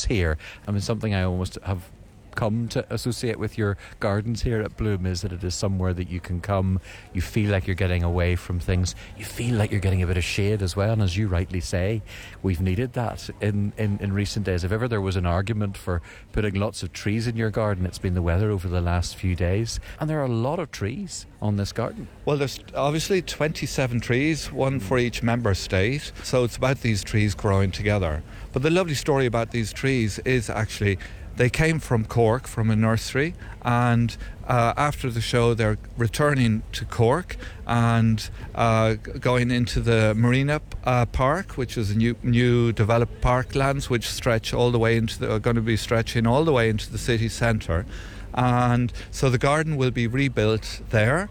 blooms here. I mean, something I almost have come to associate with your gardens here at Bloom is that it is somewhere that you can come, you feel like you're getting away from things, you feel like you're getting a bit of shade as well, and as you rightly say, we've needed that in recent days. If ever there was an argument for putting lots of trees in your garden, it's been the weather over the last few days, and there are a lot of trees on this garden. Well, there's obviously 27 trees, one for each member state, so it's about these trees growing together. But the lovely story about these trees is actually they came from Cork, from a nursery, and after the show they're returning to Cork and going into the Marina Park, which is a new developed parklands which stretch all the way into going to be stretching all the way into the city centre. And so the garden will be rebuilt there.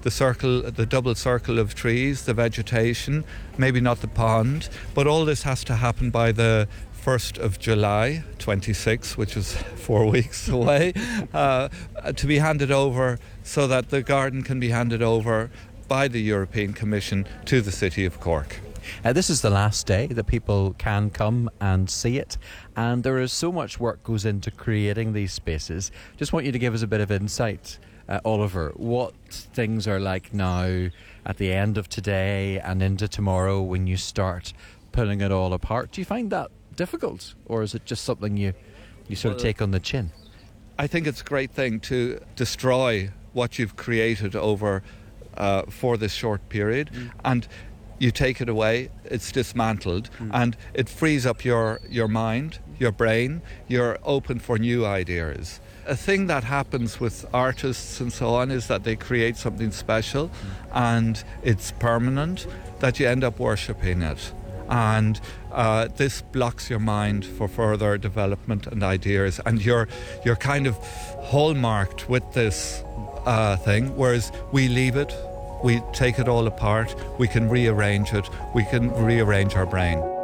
The double circle of trees, the vegetation, maybe not the pond, but all this has to happen by the 1st of July 26, which is 4 weeks away, to be handed over so that the garden can be handed over by the European Commission to the City of Cork. This is the last day that people can come and see it, and there is so much work goes into creating these spaces. Just want you to give us a bit of insight, Oliver, what things are like now at the end of today and into tomorrow when you start pulling it all apart. Do you find that difficult, or is it just something you sort of take on the chin? I think it's a great thing to destroy what you've created over for this short period, and you take it away, it's dismantled, and it frees up your mind, your brain, you're open for new ideas. A thing that happens with artists and so on is that they create something special and it's permanent, that you end up worshipping it. And this blocks your mind for further development and ideas, and you're kind of hallmarked with this thing, whereas we leave it, we take it all apart, we can rearrange it, we can rearrange our brain.